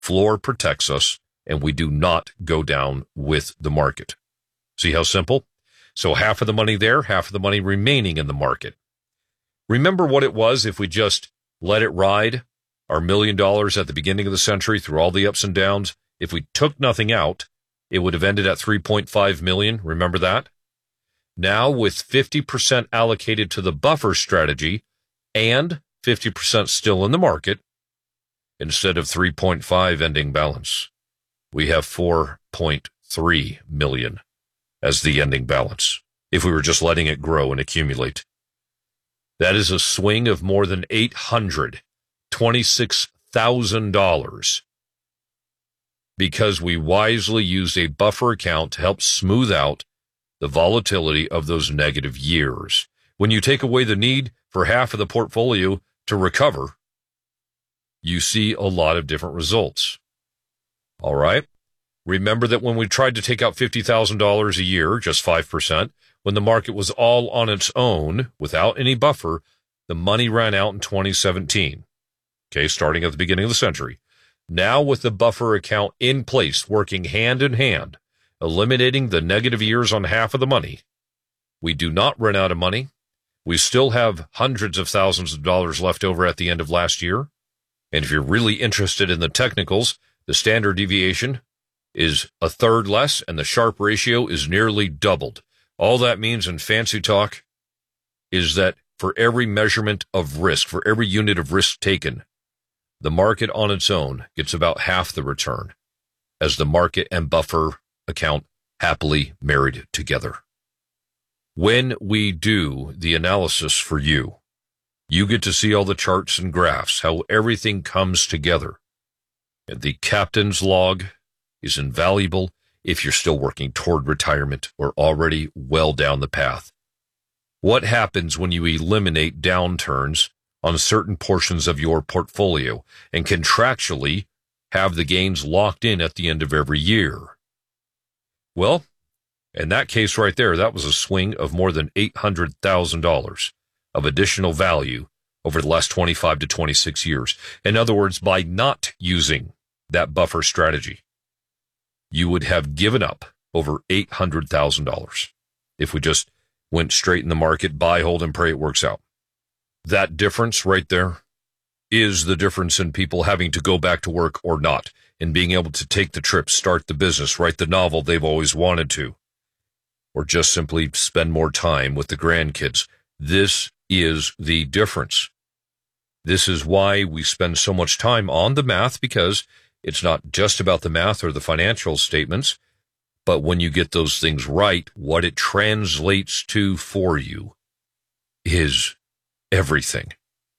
Floor protects us, and we do not go down with the market. See how simple? So half of the money there, half of the money remaining in the market. Remember what it was if we just let it ride, our $1 million at the beginning of the century through all the ups and downs? If we took nothing out, it would have ended at 3.5 million. Remember that? Now with 50% allocated to the buffer strategy and 50% still in the market, instead of 3.5 ending balance, we have 4.3 million as the ending balance, if we were just letting it grow and accumulate. That is a swing of more than $826,000 because we wisely used a buffer account to help smooth out the volatility of those negative years. When you take away the need for half of the portfolio to recover, you see a lot of different results. All right? Remember that when we tried to take out $50,000 a year, just 5%, when the market was all on its own, without any buffer, the money ran out in 2017. Okay, starting at the beginning of the century. Now with the buffer account in place, working hand in hand, eliminating the negative years on half of the money, we do not run out of money. We still have hundreds of thousands of dollars left over at the end of last year. And if you're really interested in the technicals, the standard deviation is a third less, and the Sharpe ratio is nearly doubled. All that means in fancy talk is that for every measurement of risk, for every unit of risk taken, the market on its own gets about half the return, as the market and buffer account happily married together. When we do the analysis for you, you get to see all the charts and graphs, how everything comes together. And the captain's log is invaluable if you're still working toward retirement or already well down the path. What happens when you eliminate downturns on certain portions of your portfolio and contractually have the gains locked in at the end of every year? Well, in that case right there, that was a swing of more than $800,000 of additional value over the last 25 to 26 years. In other words, by not using that buffer strategy, you would have given up over $800,000 if we just went straight in the market, buy, hold, and pray it works out. That difference right there is the difference in people having to go back to work or not, and being able to take the trip, start the business, write the novel they've always wanted to, or just simply spend more time with the grandkids. This is the difference. This is why we spend so much time on the math, because it's not just about the math or the financial statements, but when you get those things right, what it translates to for you is everything.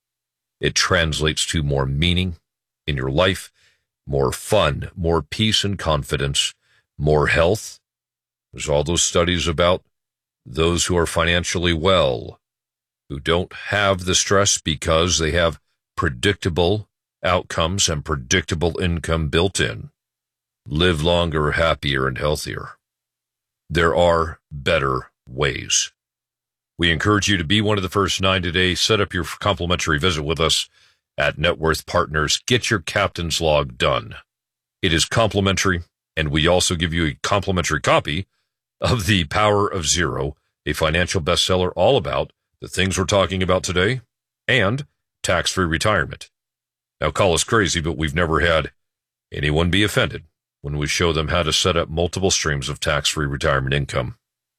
It translates to more meaning in your life, more fun, more peace and confidence, more health. There's all those studies about those who are financially well, who don't have the stress because they have predictable outcomes and predictable income built in, live longer, happier, and healthier. There are better ways. We encourage you to be one of the first 9 today. Set up your complimentary visit with us at Net Worth Partners. Get your captain's log done. It is complimentary, and we also give you a complimentary copy of The Power of Zero, a financial bestseller all about the things we're talking about today and tax-free retirement. Now, call us crazy, but we've never had anyone be offended when we show them how to set up multiple streams of tax-free retirement income.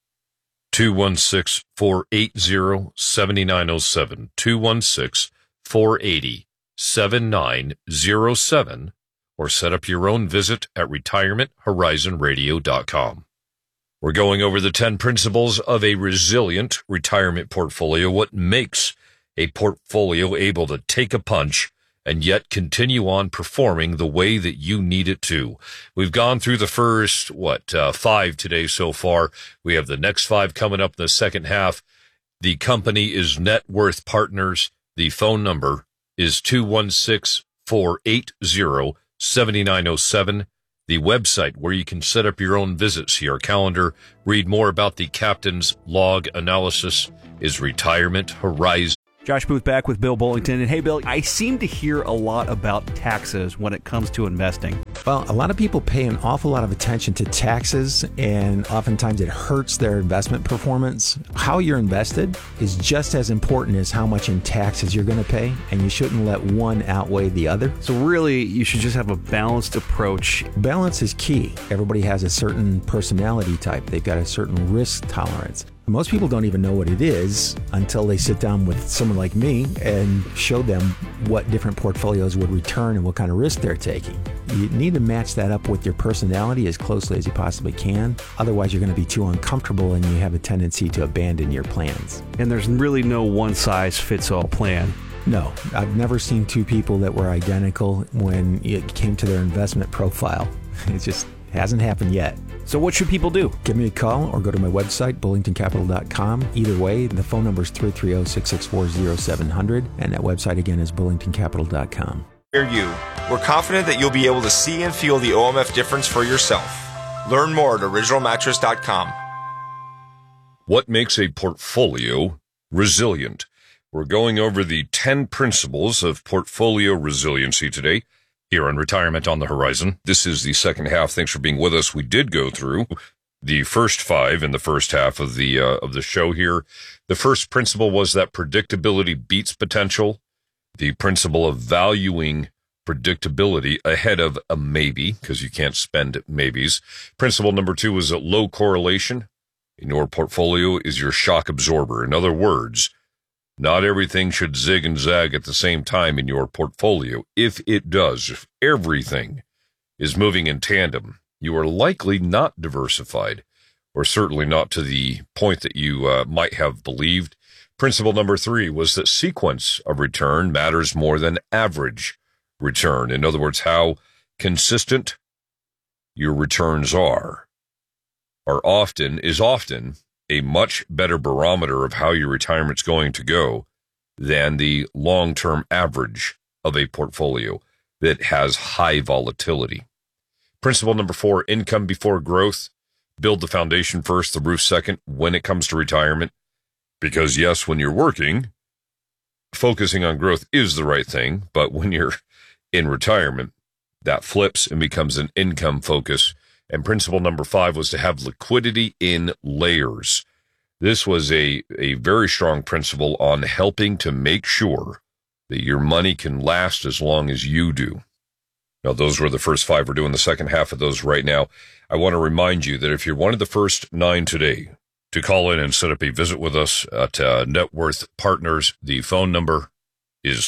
216-480-7907, 216-480-7907, or set up your own visit at retirementhorizonradio.com. We're going over the 10 principles of a resilient retirement portfolio, what makes a portfolio able to take a punch and yet continue on performing the way that you need it to. We've gone through the first, 5 today so far. We have the next 5 coming up in the second half. The company is Net Worth Partners. The phone number is 216-480-7907. The website where you can set up your own visits, see our calendar, read more about the captain's log analysis is Retirement Horizon. Josh Booth back with Bill Bullington. And hey, Bill, I seem to hear a lot about taxes when it comes to investing. Well, a lot of people pay an awful lot of attention to taxes, and oftentimes it hurts their investment performance. How you're invested is just as important as how much in taxes you're going to pay, and you shouldn't let one outweigh the other. So really, you should just have a balanced approach. Balance is key. Everybody has a certain personality type. They've got a certain risk tolerance. Most people don't even know what it is until they sit down with someone like me and show them what different portfolios would return and what kind of risk they're taking. You need to match that up with your personality as closely as you possibly can. Otherwise, you're going to be too uncomfortable and you have a tendency to abandon your plans. And there's really no one-size-fits-all plan. No, I've never seen two people that were identical when it came to their investment profile. It just hasn't happened yet. So what should people do? Give me a call or go to my website, bullingtoncapital.com. Either way, the phone number is 330-664-0700, and that website again is bullingtoncapital.com. We're confident that you'll be able to see and feel the OMF difference for yourself. Learn more at originalmattress.com. What makes a portfolio resilient? We're going over the 10 principles of portfolio resiliency today here on Retirement on the Horizon. This is the second half. Thanks for being with us. We did go through the first 5 in the first half of the show here. The first principle was that predictability beats potential. The principle of valuing predictability ahead of a maybe, because you can't spend maybes. Principle number 2 was that low correlation in your portfolio is your shock absorber. In other words, not everything should zig and zag at the same time in your portfolio. If it does, if everything is moving in tandem, you are likely not diversified, or certainly not to the point that you might have believed. Principle number 3 was that sequence of return matters more than average return. In other words, how consistent your returns are often a much better barometer of how your retirement's going to go than the long-term average of a portfolio that has high volatility. Principle number 4, income before growth. Build the foundation first, the roof second when it comes to retirement. Because yes, when you're working, focusing on growth is the right thing, but when you're in retirement, that flips and becomes an income focus. And principle number 5 was to have liquidity in layers. This was a very strong principle on helping to make sure that your money can last as long as you do. Now, those were the first 5. We're doing the second half of those right now. I want to remind you that if you're one of the first 9 today to call in and set up a visit with us at Net Worth Partners, the phone number is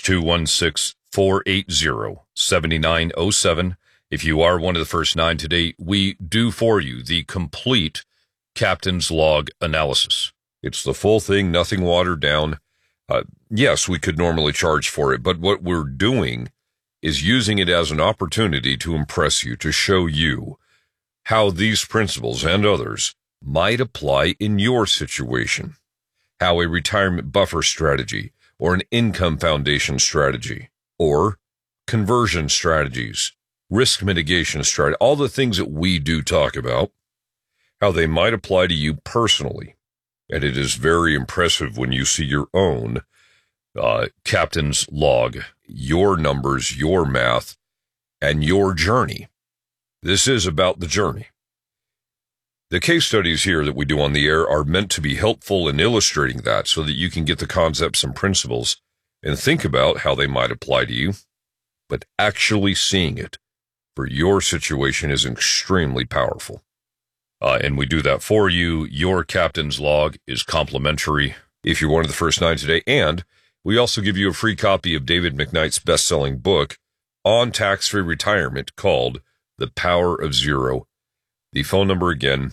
216-480-7907. If you are one of the first 9 today, we do for you the complete Captain's Log analysis. It's the full thing, nothing watered down. Yes, we could normally charge for it, but what we're doing is using it as an opportunity to impress you, to show you how these principles and others might apply in your situation, how a retirement buffer strategy or an income foundation strategy or conversion strategies, risk mitigation strategy, all the things that we do talk about, how they might apply to you personally. And it is very impressive when you see your own Captain's Log, your numbers, your math, and your journey. This is about the journey. The case studies here that we do on the air are meant to be helpful in illustrating that so that you can get the concepts and principles and think about how they might apply to you, but actually seeing it for your situation is extremely powerful. And we do that for you. Your Captain's Log is complimentary if you're one of the first 9 today. And we also give you a free copy of David McKnight's best-selling book on tax-free retirement called The Power of Zero. The phone number again,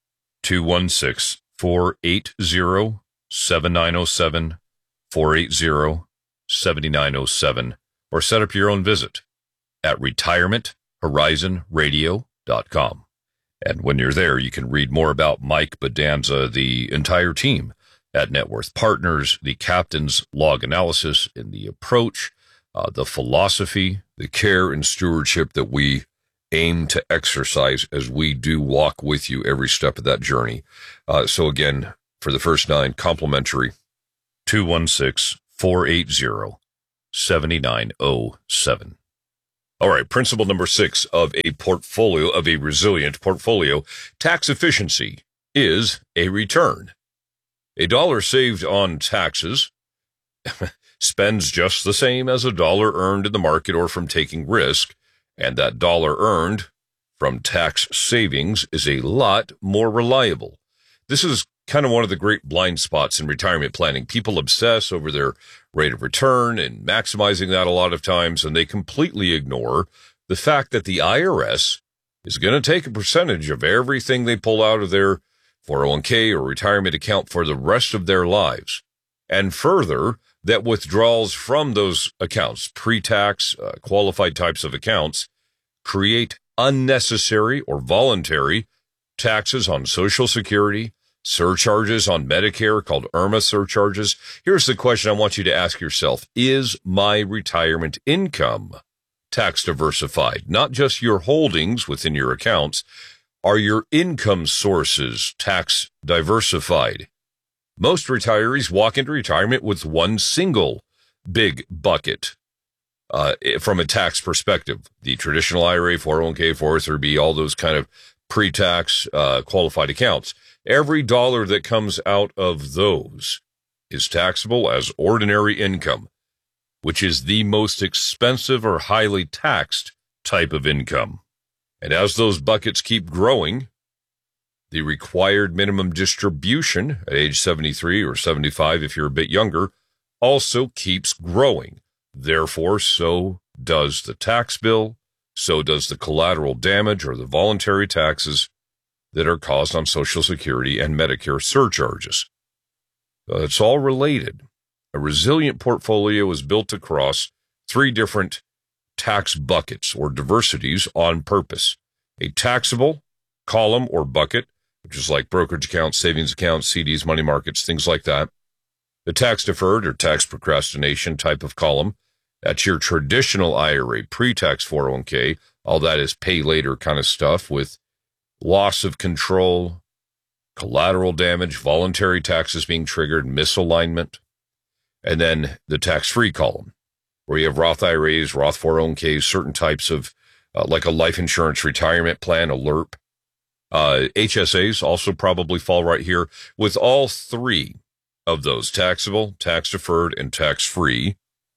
216-480-7907, 480-7907, or set up your own visit at retirementhorizonradio.com. And when you're there, you can read more about Mike Bedanza, the entire team at Net Worth Partners, the Captain's Log analysis and the approach, the philosophy, the care and stewardship that we aim to exercise as we do walk with you every step of that journey. So again, for the first 9, complimentary, 216 480-7907. All right, principle number 6 of a resilient portfolio, tax efficiency is a return. A dollar saved on taxes spends just the same as a dollar earned in the market or from taking risk, and that dollar earned from tax savings is a lot more reliable. This is kind of one of the great blind spots in retirement planning. People obsess over their rate of return and maximizing that a lot of times, and they completely ignore the fact that the IRS is going to take a percentage of everything they pull out of their 401k or retirement account for the rest of their lives. And further, that withdrawals from those accounts, pre-tax, qualified types of accounts, create unnecessary or voluntary taxes on Social Security, surcharges on Medicare called IRMA surcharges. Here's the question I want you to ask yourself. Is my retirement income tax diversified? Not just your holdings within your accounts. Are your income sources tax diversified? Most retirees walk into retirement with one single big bucket from a tax perspective. The traditional IRA, 401k, 403b, all those kind of pre-tax qualified accounts. Every dollar that comes out of those is taxable as ordinary income, which is the most expensive or highly taxed type of income. And as those buckets keep growing, the required minimum distribution at age 73 or 75, if you're a bit younger, also keeps growing. Therefore, so does the tax bill, so does the collateral damage or the voluntary taxes that are caused on Social Security and Medicare surcharges. It's all related. A resilient portfolio is built across 3 different tax buckets or diversities on purpose. A taxable column or bucket, which is like brokerage accounts, savings accounts, CDs, money markets, things like that. The tax deferred or tax procrastination type of column, that's your traditional IRA, pre-tax 401k. All that is pay later kind of stuff with loss of control, collateral damage, voluntary taxes being triggered, misalignment. And then the tax-free column, where you have Roth IRAs, Roth 401ks, certain types of, like a life insurance retirement plan, a LIRP. HSAs also probably fall right here. With all 3 of those, taxable, tax-deferred, and tax-free,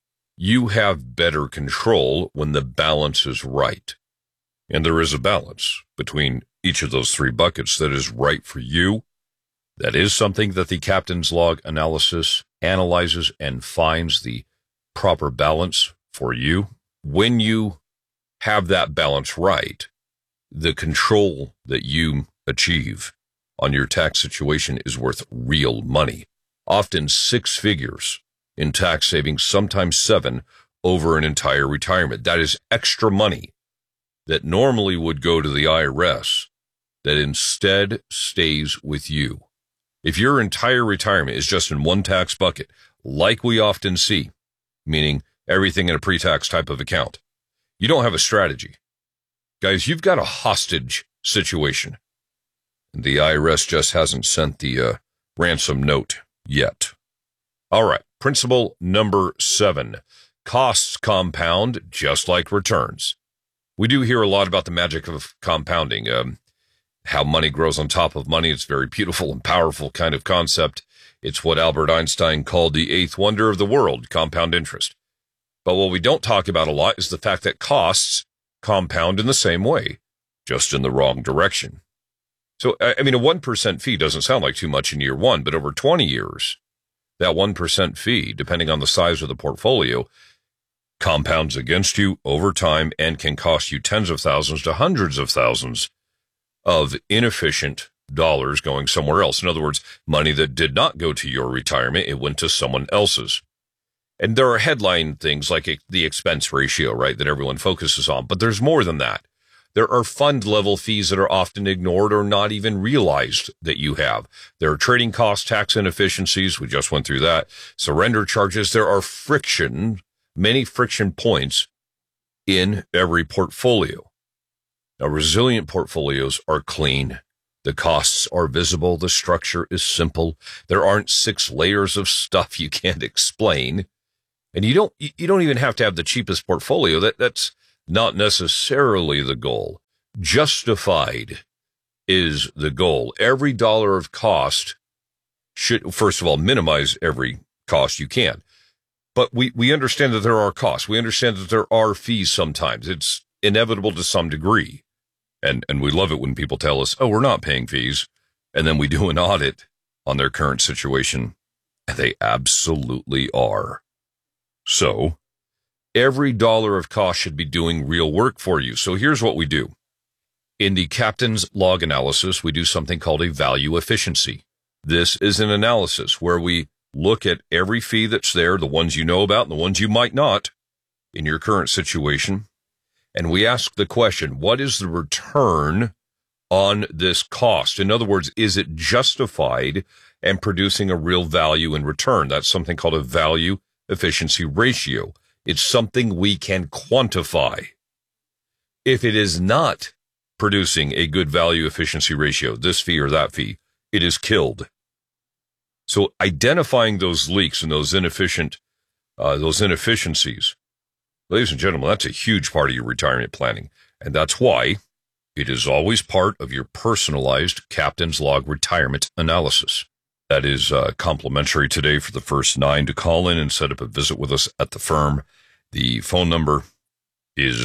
you have better control when the balance is right. And there is a balance between each of those 3 buckets that is right for you. That is something that the captain's log analysis analyzes and finds the proper balance for you. When you have that balance right, the control that you achieve on your tax situation is worth real money. Often 6 figures in tax savings, sometimes 7 over an entire retirement. That is extra money that normally would go to the IRS that instead stays with you. If your entire retirement is just in one tax bucket, like we often see, meaning everything in a pre-tax type of account, you don't have a strategy. Guys, you've got a hostage situation. The IRS just hasn't sent the ransom note yet. All right, principle number 7. Costs compound just like returns. We do hear a lot about the magic of compounding, how money grows on top of money. It's a very beautiful and powerful kind of concept. It's what Albert Einstein called the 8th wonder of the world, compound interest. But what we don't talk about a lot is the fact that costs compound in the same way, just in the wrong direction. So, I mean, a 1% fee doesn't sound like too much in year 1, but over 20 years, that 1% fee, depending on the size of the portfolio, compounds against you over time and can cost you tens of thousands to hundreds of thousands of inefficient dollars going somewhere else. In other words, money that did not go to your retirement, it went to someone else's. And there are headline things like the expense ratio, right, that everyone focuses on. But there's more than that. There are fund level fees that are often ignored or not even realized that you have. There are trading costs, tax inefficiencies. We just went through that. Surrender charges. There are many friction points in every portfolio. Now, resilient portfolios are clean. The costs are visible. The structure is simple. There aren't 6 layers of stuff you can't explain. And you don't even have to have the cheapest portfolio. That's not necessarily the goal. Justified is the goal. Every dollar of cost should, first of all, minimize every cost you can. But we understand that there are costs. We understand that there are fees sometimes. It's inevitable to some degree. And we love it when people tell us, oh, we're not paying fees. And then we do an audit on their current situation. And they absolutely are. So every dollar of cost should be doing real work for you. So here's what we do. In the Captain's Log analysis, we do something called a value efficiency. This is an analysis where we look at every fee that's there, the ones you know about and the ones you might not in your current situation. And we ask the question, what is the return on this cost? In other words, is it justified and producing a real value in return? That's something called a value efficiency ratio. It's something we can quantify. If it is not producing a good value efficiency ratio, this fee or that fee, it is killed. So identifying those leaks and those inefficiencies, ladies and gentlemen, that's a huge part of your retirement planning. And that's why it is always part of your personalized Captain's Log retirement analysis. That is complimentary today for the first 9 to call in and set up a visit with us at the firm. The phone number is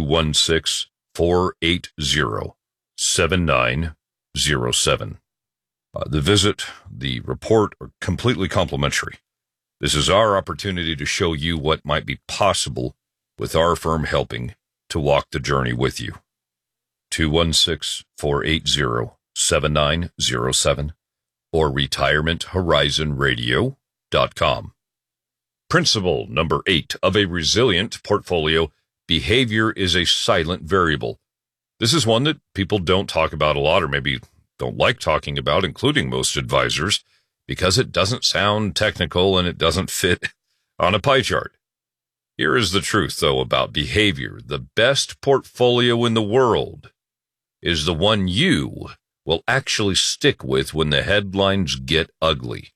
216-480-7907. The visit, the report are completely complimentary. This is our opportunity to show you what might be possible with our firm helping to walk the journey with you. 216-480-7907 or retirementhorizonradio.com. Principle number 8 of a resilient portfolio: behavior is a silent variable. This is one that people don't talk about a lot, or maybe don't like talking about, including most advisors, because it doesn't sound technical and it doesn't fit on a pie chart. Here is the truth, though, about behavior. The best portfolio in the world is the one you will actually stick with when the headlines get ugly.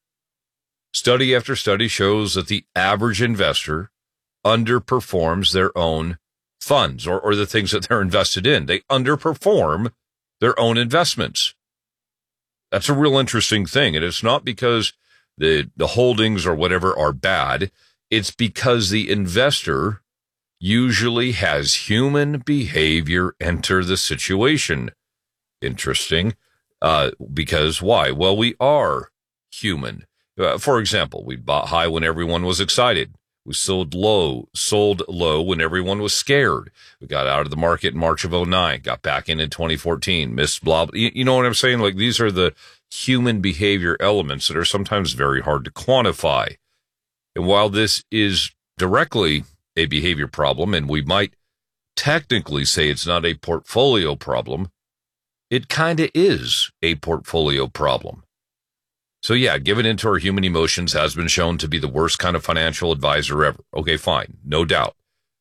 Study after study shows that the average investor underperforms their own funds or the things that they're invested in. They underperform their own investments. That's a real interesting thing. And it's not because the holdings or whatever are bad. It's because the investor usually has human behavior enter the situation. Interesting. Because why? Well, we are human. For example, we bought high when everyone was excited. We sold low when everyone was scared. We got out of the market in March of 2009, got back in 2014, missed blah, blah. You know what I'm saying? Like, these are the human behavior elements that are sometimes very hard to quantify. And while this is directly a behavior problem, and we might technically say it's not a portfolio problem, it kind of is a portfolio problem. So yeah, giving into our human emotions has been shown to be the worst kind of financial advisor ever. Okay, fine, no doubt.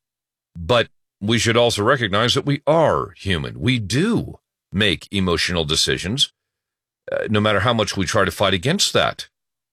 But we should also recognize that we are human. We do make emotional decisions, no matter how much we try to fight against that.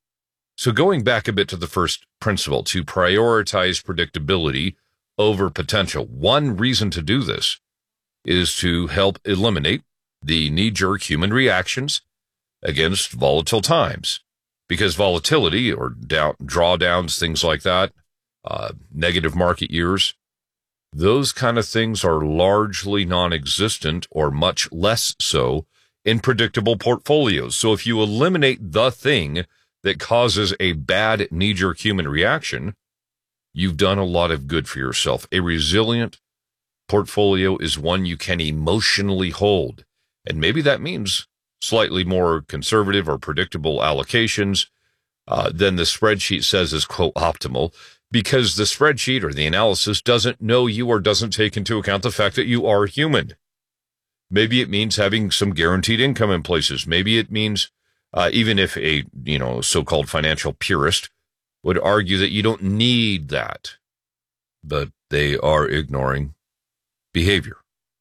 So going back a bit to the first principle, to prioritize predictability over potential, one reason to do this is to help eliminate the knee-jerk human reactions against volatile times, because volatility or drawdowns, things like that, negative market years, those kind of things are largely non-existent or much less so in predictable portfolios. So if you eliminate the thing that causes a bad knee-jerk human reaction, you've done a lot of good for yourself. A resilient portfolio is one you can emotionally hold. And maybe that means slightly more conservative or predictable allocations than the spreadsheet says is, quote, optimal, because the spreadsheet or the analysis doesn't know you or doesn't take into account the fact that you are human. Maybe it means having some guaranteed income in places. Maybe it means, even if a, so-called financial purist would argue that you don't need that, but they are ignoring behavior.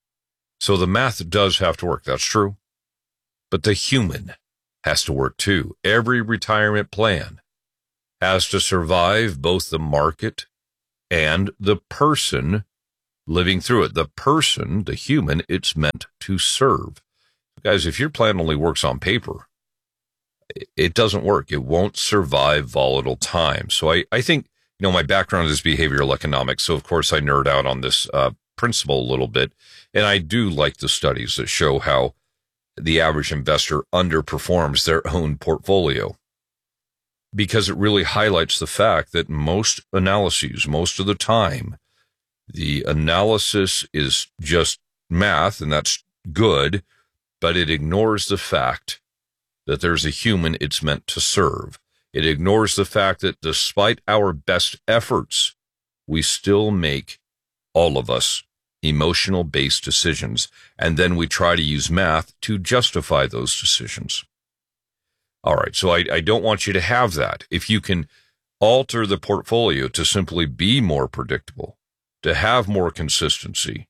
So the math does have to work. That's true. But the human has to work too. Every retirement plan has to survive both the market and the person living through it. The person, the human, it's meant to serve. Guys, if your plan only works on paper, it doesn't work. It won't survive volatile times. So I think, my background is behavioral economics. So, of course, I nerd out on this principle a little bit. And I do like the studies that show how the average investor underperforms their own portfolio, because it really highlights the fact that most analyses, most of the time, the analysis is just math, and that's good, but it ignores the fact that there's a human it's meant to serve. It ignores the fact that despite our best efforts, we still make, all of us, emotional-based decisions, and then we try to use math to justify those decisions. All right, so I don't want you to have that. If you can alter the portfolio to simply be more predictable, to have more consistency,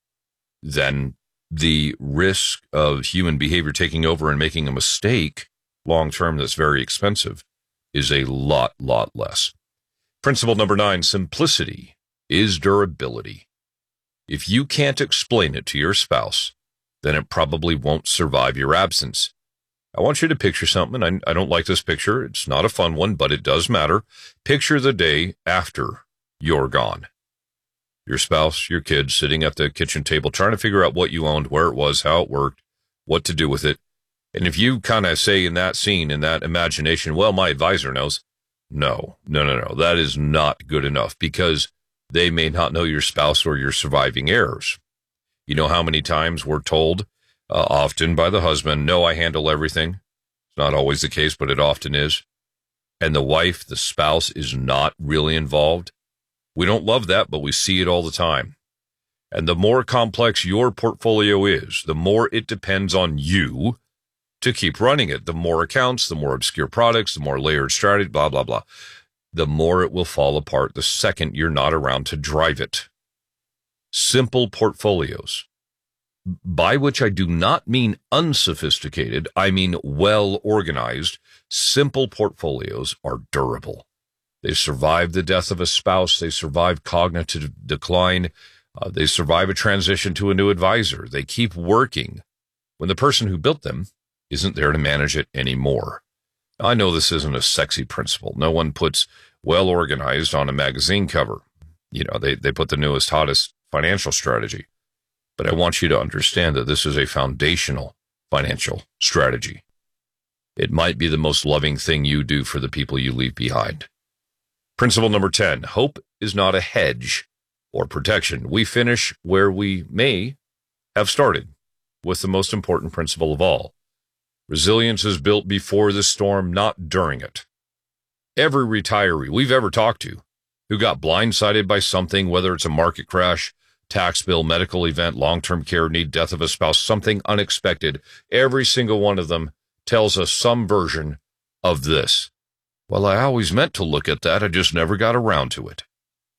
then the risk of human behavior taking over and making a mistake long-term that's very expensive is a lot less. Principle number 9, simplicity is durability. If you can't explain it to your spouse, then it probably won't survive your absence. I want you to picture something. I don't like this picture. It's not a fun one, but it does matter. Picture the day after you're gone. Your spouse, your kids sitting at the kitchen table trying to figure out what you owned, where it was, how it worked, what to do with it. And if you kind of say in that scene, in that imagination, well, my advisor knows. No. That is not good enough, because they may not know your spouse or your surviving heirs. You know how many times we're told, often by the husband, no, I handle everything. It's not always the case, but it often is. And the wife, the spouse, is not really involved. We don't love that, but we see it all the time. And the more complex your portfolio is, the more it depends on you to keep running it. The more accounts, the more obscure products, the more layered strategy, blah, blah, blah. The more it will fall apart the second you're not around to drive it. Simple portfolios, by which I do not mean unsophisticated, I mean well-organized, simple portfolios are durable. They survive the death of a spouse. They survive cognitive decline. They survive a transition to a new advisor. They keep working when the person who built them isn't there to manage it anymore. I know this isn't a sexy principle. No one puts well-organized on a magazine cover. They put the newest, hottest financial strategy. But I want you to understand that this is a foundational financial strategy. It might be the most loving thing you do for the people you leave behind. Principle number 10, hope is not a hedge or protection. We finish where we may have started, with the most important principle of all. Resilience is built before the storm, not during it. Every retiree we've ever talked to who got blindsided by something, whether it's a market crash, tax bill, medical event, long-term care need, death of a spouse, something unexpected, every single one of them tells us some version of this. Well, I always meant to look at that. I just never got around to it.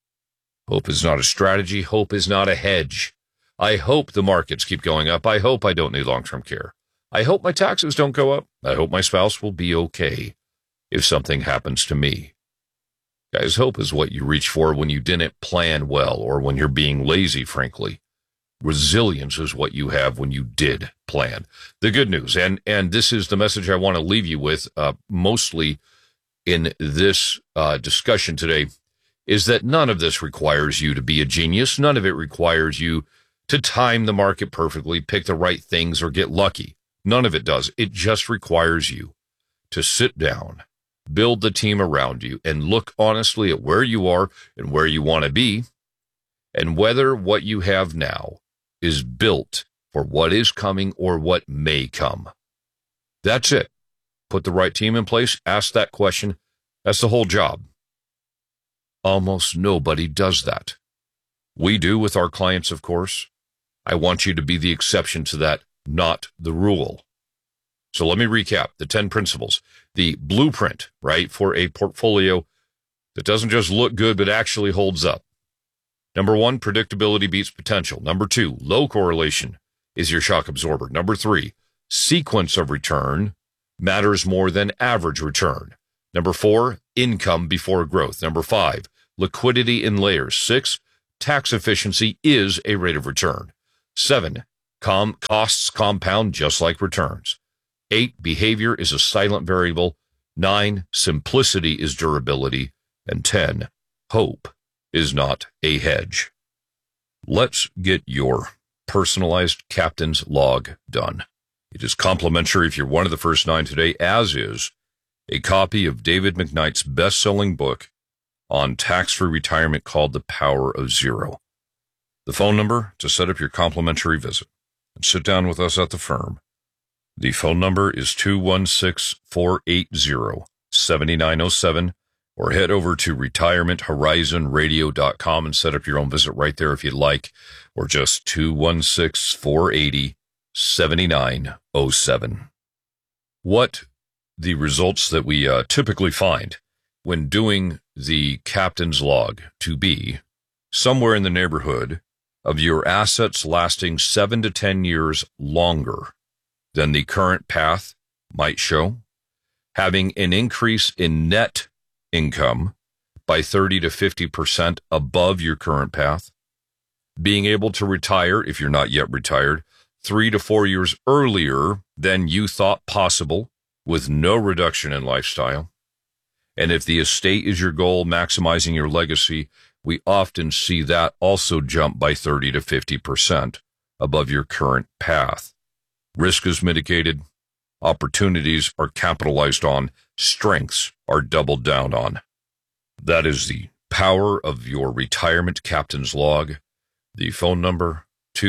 Hope is not a strategy. Hope is not a hedge. I hope the markets keep going up. I hope I don't need long-term care. I hope my taxes don't go up. I hope my spouse will be okay if something happens to me. Guys, hope is what you reach for when you didn't plan well or when you're being lazy, frankly. Resilience is what you have when you did plan. The good news, and this is the message I want to leave you with, mostly in this discussion today, is that none of this requires you to be a genius. None of it requires you to time the market perfectly, pick the right things, or get lucky. None of it does. It just requires you to sit down, build the team around you, and look honestly at where you are and where you want to be, and whether what you have now is built for what is coming or what may come. That's it. Put the right team in place, ask that question. That's the whole job. Almost nobody does that. We do with our clients, of course. I want you to be the exception to that, not the rule. So let me recap the 10 principles, the blueprint, right, for a portfolio that doesn't just look good, but actually holds up. Number 1, predictability beats potential. Number 2, low correlation is your shock absorber. Number 3, sequence of return matters more than average return. Number 4, income before growth. Number 5, liquidity in layers. 6, tax efficiency is a rate of return. 7, costs compound just like returns. 8, behavior is a silent variable. 9, simplicity is durability. And 10, hope is not a hedge. Let's get your personalized captain's log done. It is complimentary if you're one of the first 9 today, as is a copy of David McKnight's best-selling book on tax-free retirement called The Power of Zero. The phone number to set up your complimentary visit and sit down with us at the firm. The phone number is 216-480-7907, or head over to retirementhorizonradio.com and set up your own visit right there if you'd like, or just 216-480-7907. What the results that we typically find when doing the captain's log to be somewhere in the neighborhood of your assets lasting 7 to 10 years longer than the current path might show, having an increase in net income by 30 to 50% above your current path, being able to retire, if you're not yet retired, 3 to 4 years earlier than you thought possible with no reduction in lifestyle. And if the estate is your goal, maximizing your legacy, we often see that also jump by 30 to 50% above your current path. Risk is mitigated, opportunities are capitalized on, strengths are doubled down on. That is the power of your retirement captain's log. The phone number,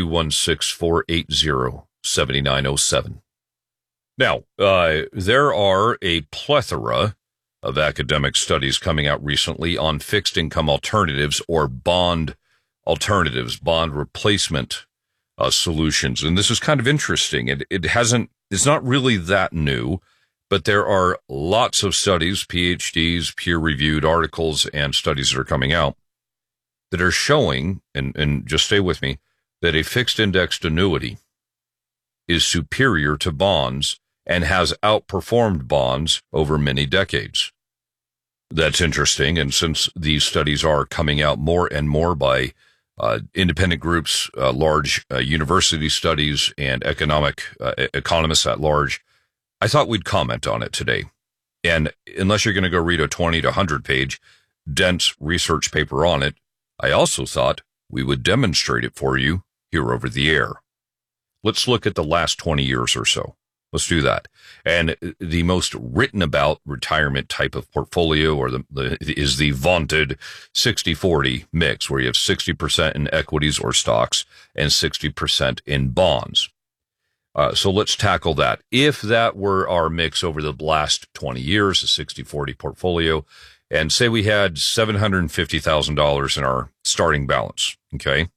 216-480-7907. Now, there are a plethora of academic studies coming out recently on fixed income alternatives or bond alternatives, bond replacement solutions. And this is kind of interesting. It's not really that new, but there are lots of studies, PhDs, peer-reviewed articles, and studies that are coming out that are showing, and just stay with me, that a fixed indexed annuity is superior to bonds and has outperformed bonds over many decades. That's interesting, and since these studies are coming out more and more by independent groups, large university studies, and economists at large, I thought we'd comment on it today. And unless you're going to go read a 20 to 100-page dense research paper on it, I also thought we would demonstrate it for you here over the air. Let's look at the last 20 years or so. Let's do that. And the most written about retirement type of portfolio is the vaunted 60-40 mix, where you have 60% in equities or stocks and 60% in bonds. So let's tackle that. If that were our mix over the last 20 years, a 60-40 portfolio, and say we had $750,000 in our starting balance, okay?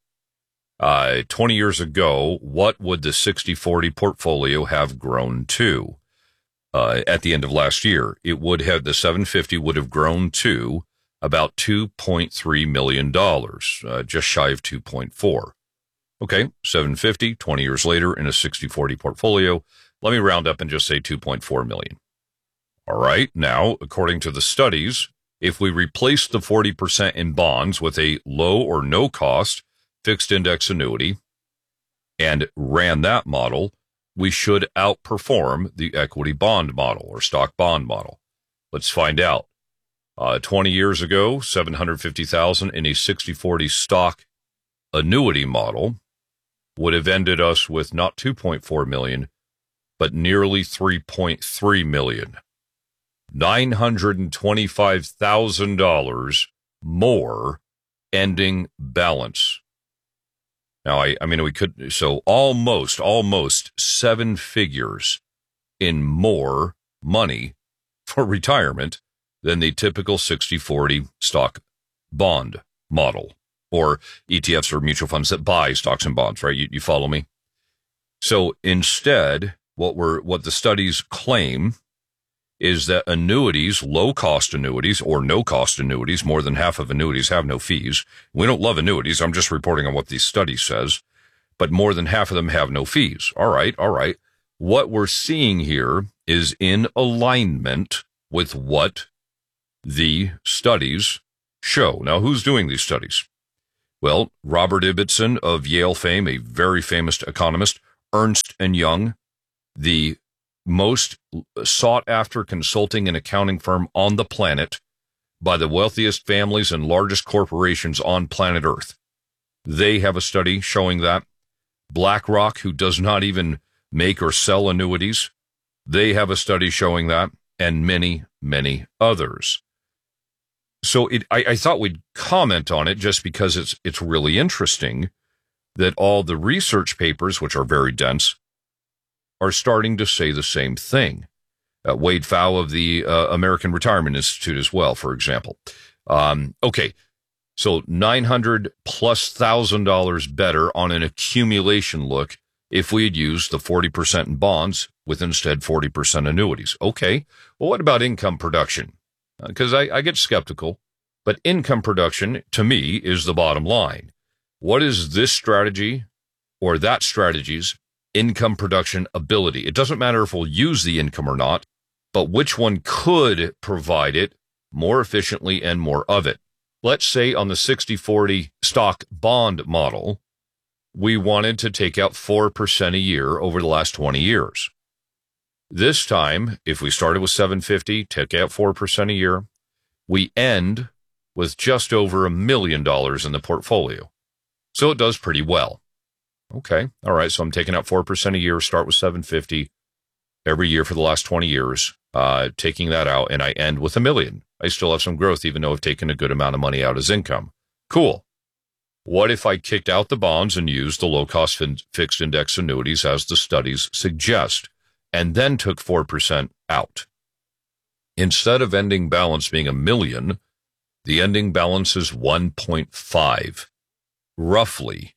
20 years ago, what would the 60-40 portfolio have grown to? At the end of last year, the 750 would have grown to about $2.3 million, just shy of 2.4. Okay, 750, 20 years later in a 60-40 portfolio. Let me round up and just say 2.4 million. All right, now, according to the studies, if we replace the 40% in bonds with a low or no cost fixed index annuity and ran that model, we should outperform the equity bond model or stock bond model. Let's find out. 20 years ago, $750,000 in a 60-40 stock annuity model would have ended us with not 2.4 million, but nearly 3.3 million. $925,000 more ending balance. Now, I mean, we could, so almost 7 figures in more money for retirement than the typical 60-40 stock bond model, or ETFs or mutual funds that buy stocks and bonds, right? You follow me? So instead, what the studies claim is that annuities, low-cost annuities or no-cost annuities, more than half of annuities have no fees. We don't love annuities. I'm just reporting on what the study says. But more than half of them have no fees. All right. What we're seeing here is in alignment with what the studies show. Now, who's doing these studies? Well, Robert Ibbotson of Yale fame, a very famous economist, Ernst & Young, the most sought-after consulting and accounting firm on the planet by the wealthiest families and largest corporations on planet Earth. They have a study showing that. BlackRock, who does not even make or sell annuities, they have a study showing that, and many, many others. So I thought we'd comment on it just because it's really interesting that all the research papers, which are very dense, are starting to say the same thing. Wade Pfau of the American Retirement Institute as well, for example. Okay, so $900,000+ better on an accumulation look if we had used the 40% in bonds with instead 40% annuities. Okay, well, what about income production? Because I get skeptical, but income production, to me, is the bottom line. What is this strategy or that strategy's income production ability? It doesn't matter if we'll use the income or not, but which one could provide it more efficiently and more of it. Let's say on the 60-40 stock bond model, we wanted to take out 4% a year over the last 20 years. This time, if we started with $750, take out 4% a year, we end with just over $1 million in the portfolio. So it does pretty well. Okay, all right, so I'm taking out 4% a year, start with $750 every year for the last 20 years, taking that out, and I end with $1 million. I still have some growth, even though I've taken a good amount of money out as income. Cool. What if I kicked out the bonds and used the low-cost fixed index annuities as the studies suggest, and then took 4% out? Instead of ending balance being $1 million, the ending balance is 1.5, roughly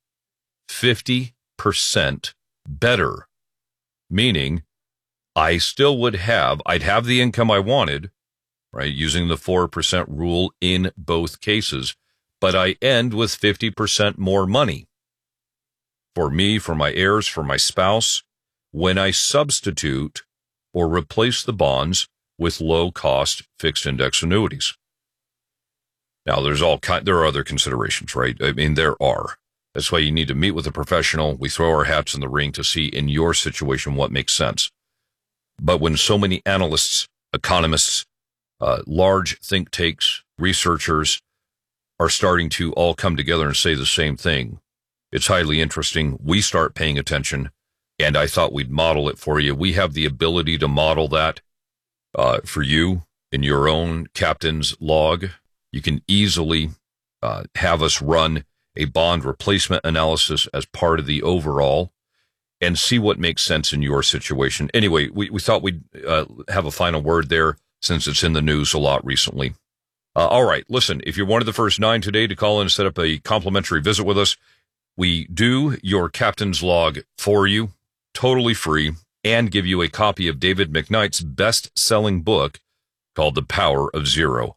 50% better, meaning I still I'd have the income I wanted, right, using the 4% rule in both cases, but I end with 50% more money for me, for my heirs, for my spouse, when I substitute or replace the bonds with low-cost fixed index annuities. Now, there are other considerations, right? I mean, there are. That's why you need to meet with a professional. We throw our hats in the ring to see in your situation what makes sense. But when so many analysts, economists, large think tanks, researchers are starting to all come together and say the same thing, it's highly interesting. We start paying attention, and I thought we'd model it for you. We have the ability to model that for you in your own captain's log. You can easily have us run a bond replacement analysis as part of the overall and see what makes sense in your situation. Anyway, we thought we'd have a final word there since it's in the news a lot recently. All right, listen, if you're one of the first 9 today to call in and set up a complimentary visit with us, we do your captain's log for you, totally free, and give you a copy of David McKnight's best-selling book called The Power of Zero.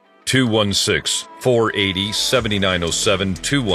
216-480-7907,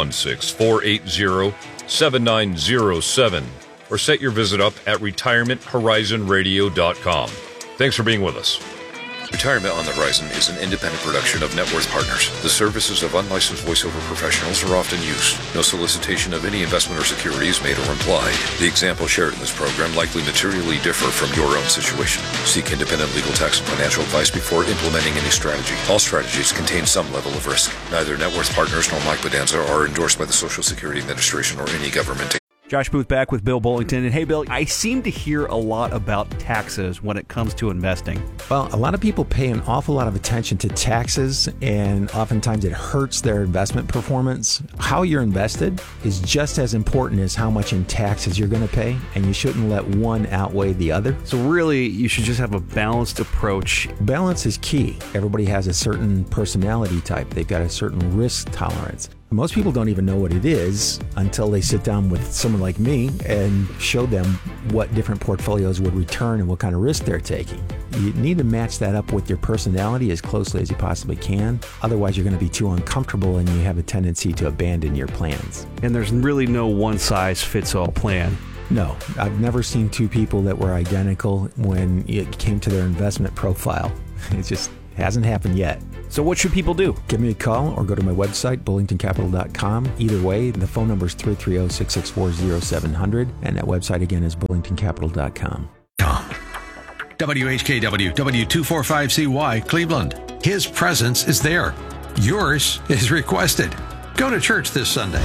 216-480-7907, or set your visit up at retirementhorizonradio.com. Thanks for being with us. Retirement on the Horizon is an independent production of Net Worth Partners. The services of unlicensed voiceover professionals are often used. No solicitation of any investment or security is made or implied. The examples shared in this program likely materially differ from your own situation. Seek independent legal, tax, and financial advice before implementing any strategy. All strategies contain some level of risk. Neither Net Worth Partners nor Mike Bedanza are endorsed by the Social Security Administration or any government. Josh Booth back with Bill Bullington. And hey, Bill, I seem to hear a lot about taxes when it comes to investing. Well, a lot of people pay an awful lot of attention to taxes, and oftentimes it hurts their investment performance. How you're invested is just as important as how much in taxes you're going to pay, and you shouldn't let one outweigh the other. So really, you should just have a balanced approach. Balance is key. Everybody has a certain personality type. They've got a certain risk tolerance. Most people don't even know what it is until they sit down with someone like me and show them what different portfolios would return and what kind of risk they're taking. You need to match that up with your personality as closely as you possibly can. Otherwise, you're going to be too uncomfortable and you have a tendency to abandon your plans. And there's really no one-size-fits-all plan. No, I've never seen two people that were identical when it came to their investment profile. It just hasn't happened yet. So what should people do? Give me a call or go to my website, bullingtoncapital.com. Either way, the phone number is 330-664-0700, and that website again is bullingtoncapital.com. WHKW, W245CY, Cleveland. His presence is there. Yours is requested. Go to church this Sunday.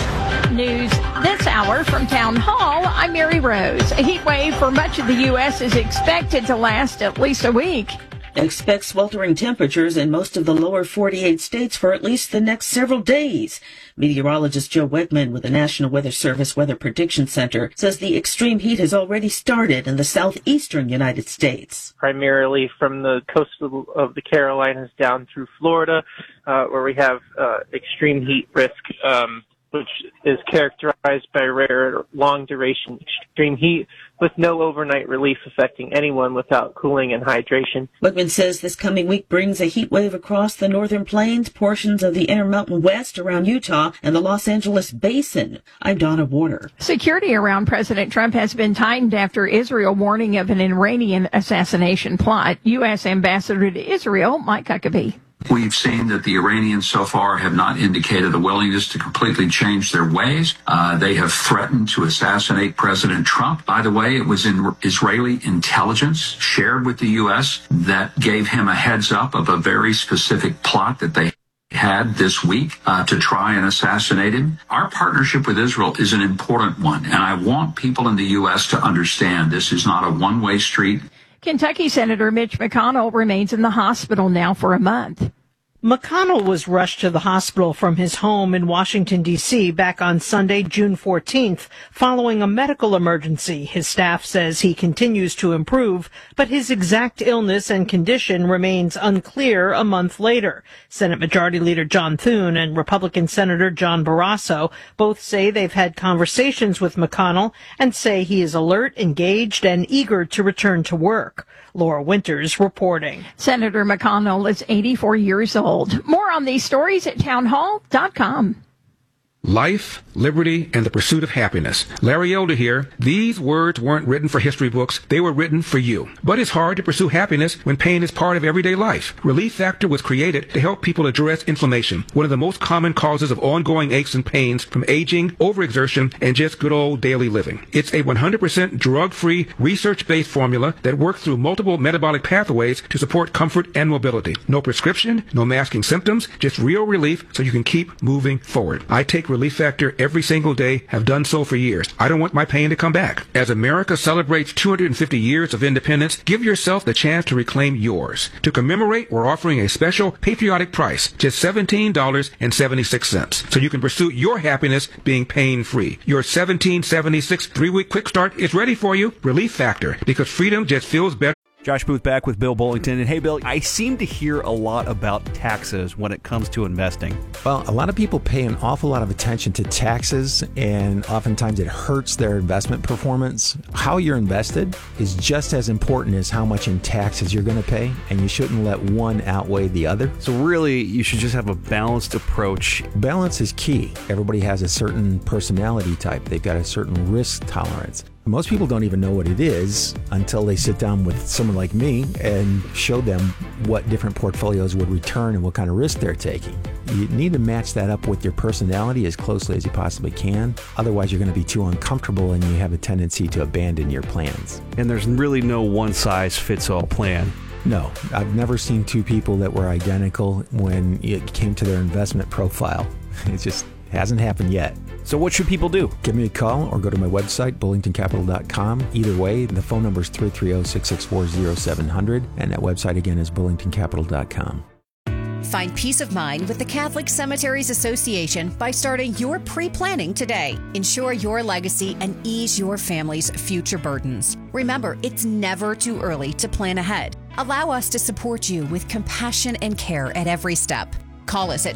News this hour from Town Hall. I'm Mary Rose. A heat wave for much of the U.S. is expected to last at least a week. Expect sweltering temperatures in most of the lower 48 states for at least the next several days. Meteorologist Joe Wegman with the National Weather Service Weather Prediction Center says the extreme heat has already started in the southeastern United States. Primarily from the coast of the Carolinas down through Florida, where we have extreme heat risk, which is characterized by rare, long-duration extreme heat with no overnight relief affecting anyone without cooling and hydration. Wegman says this coming week brings a heat wave across the northern plains, portions of the Intermountain West around Utah, and the Los Angeles Basin. I'm Donna Warner. Security around President Trump has been tightened after Israel warning of an Iranian assassination plot. U.S. Ambassador to Israel, Mike Huckabee. We've seen that the Iranians so far have not indicated a willingness to completely change their ways. They have threatened to assassinate President Trump. By the way, it was in Israeli intelligence shared with the U.S. that gave him a heads up of a very specific plot that they had this week to try and assassinate him. Our partnership with Israel is an important one, and I want people in the U.S. to understand this is not a one-way street. Kentucky Senator Mitch McConnell remains in the hospital now for a month. McConnell was rushed to the hospital from his home in Washington, D.C. back on Sunday, June 14th, following a medical emergency. His staff says he continues to improve, but his exact illness and condition remains unclear a month later. Senate Majority Leader John Thune and Republican Senator John Barrasso both say they've had conversations with McConnell and say he is alert, engaged, and eager to return to work. Laura Winters reporting. Senator McConnell is 84 years old. More on these stories at townhall.com. Life, liberty, and the pursuit of happiness. Larry Elder here. These words weren't written for history books. They were written for you. But it's hard to pursue happiness when pain is part of everyday life. Relief Factor was created to help people address inflammation, one of the most common causes of ongoing aches and pains from aging, overexertion, and just good old daily living. It's a 100% drug-free, research-based formula that works through multiple metabolic pathways to support comfort and mobility. No prescription, no masking symptoms, just real relief so you can keep moving forward. I take Relief Factor every single day, have done so for years. I don't want my pain to come back. As America celebrates 250 years of independence, give yourself the chance to reclaim yours. To commemorate, we're offering a special patriotic price, just $17.76, so you can pursue your happiness being pain-free. Your $17.76 3-week quick start is ready for you. Relief Factor, because freedom just feels better. Josh Booth back with Bill Bullington. And hey, Bill, I seem to hear a lot about taxes when it comes to investing. Well, a lot of people pay an awful lot of attention to taxes, and oftentimes it hurts their investment performance. How you're invested is just as important as how much in taxes you're going to pay, and you shouldn't let one outweigh the other. So really, you should just have a balanced approach. Balance is key. Everybody has a certain personality type. They've got a certain risk tolerance. Most people don't even know what it is until they sit down with someone like me and show them what different portfolios would return and what kind of risk they're taking. You need to match that up with your personality as closely as you possibly can. Otherwise, you're going to be too uncomfortable and you have a tendency to abandon your plans. And there's really no one-size-fits-all plan. No, I've never seen two people that were identical when it came to their investment profile. It just hasn't happened yet. So what should people do? Give me a call or go to my website, bullingtoncapital.com. Either way, the phone number is 330-664-0700, and that website again is bullingtoncapital.com. Find peace of mind with the Catholic Cemeteries Association by starting your pre-planning today. Ensure your legacy and ease your family's future burdens. Remember, it's never too early to plan ahead. Allow us to support you with compassion and care at every step. Call us at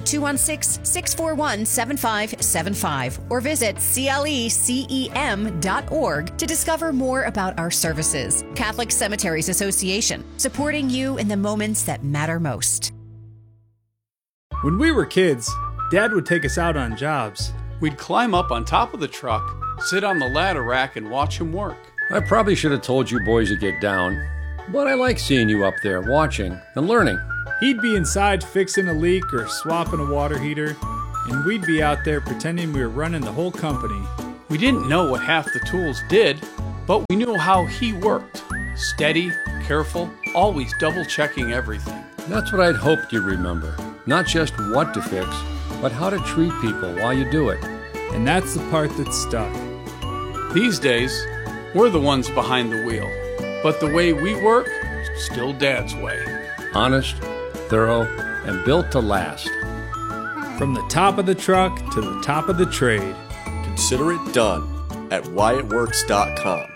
216-641-7575 or visit clecem.org to discover more about our services. Catholic Cemeteries Association, supporting you in the moments that matter most. When we were kids, Dad would take us out on jobs. We'd climb up on top of the truck, sit on the ladder rack, and watch him work. I probably should have told you boys to get down, but I like seeing you up there watching and learning. He'd be inside fixing a leak or swapping a water heater, and we'd be out there pretending we were running the whole company. We didn't know what half the tools did, but we knew how he worked. Steady, careful, always double-checking everything. That's what I'd hoped you'd remember. Not just what to fix, but how to treat people while you do it. And that's the part that stuck. These days, we're the ones behind the wheel. But the way we work, still Dad's way. Honest, thorough, and built to last. From the top of the truck to the top of the trade. Consider it done at whyitworks.com.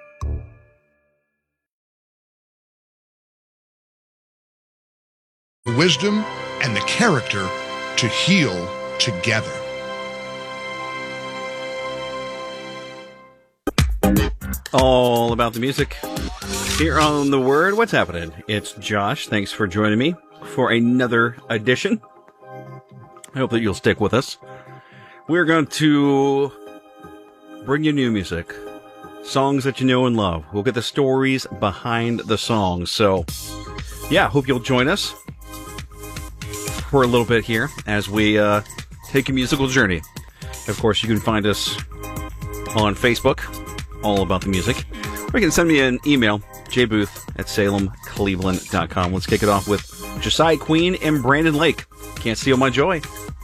The wisdom and the character to heal together. All about the music here on The Word. What's happening? It's Josh. Thanks for joining me for another edition. I hope that you'll stick with us. We're going to bring you new music, songs that you know and love. We'll get the stories behind the songs. So, yeah, hope you'll join us for a little bit here as we take a musical journey. Of course, you can find us on Facebook, All About the Music. Or you can send me an email, jbooth@salemcleveland.com. Let's kick it off with Josiah Queen and Brandon Lake. Can't Steal My Joy.